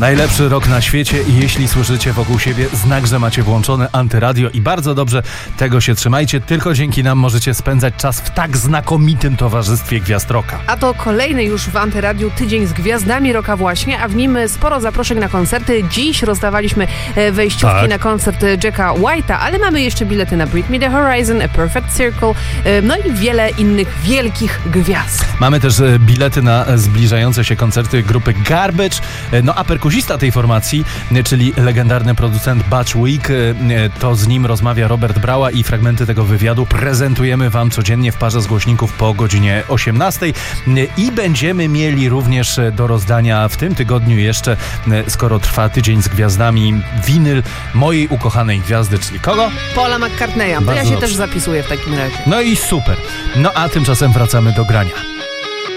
Najlepszy rok na świecie i jeśli słyszycie wokół siebie znak, że macie włączone Antyradio i bardzo dobrze, tego się trzymajcie. Tylko dzięki nam możecie spędzać czas w tak znakomitym towarzystwie Gwiazd Rocka. A to kolejny już w Antyradiu tydzień z Gwiazdami Rocka właśnie, a w nim sporo zaproszeń na koncerty. Dziś rozdawaliśmy wejściówki na koncert Jacka White'a, ale mamy jeszcze bilety na Bring Me The Horizon, A Perfect Circle, no i wiele innych wielkich gwiazd. Mamy też bilety na zbliżające się koncerty grupy Garbage, no a perkusista tej formacji, czyli legendarny producent Butch Vig, to z nim rozmawia Robert Brała i fragmenty tego wywiadu prezentujemy wam codziennie w parze z głośników po godzinie 18 i będziemy mieli również do rozdania w tym tygodniu jeszcze, skoro trwa tydzień z gwiazdami, winyl mojej ukochanej gwiazdy, czyli kogo? Paula McCartneya. To ja się też zapisuję w takim razie. No i super. No a tymczasem wracamy do grania.